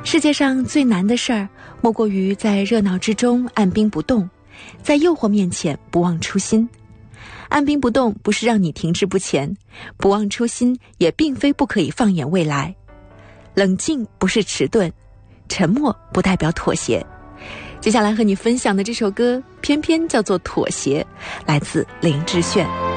世界上最难的事儿，莫过于在热闹之中按兵不动，在诱惑面前不忘初心。按兵不动不是让你停滞不前，不忘初心也并非不可以放眼未来。冷静不是迟钝，沉默不代表妥协。接下来和你分享的这首歌偏偏叫做妥协，来自林志炫。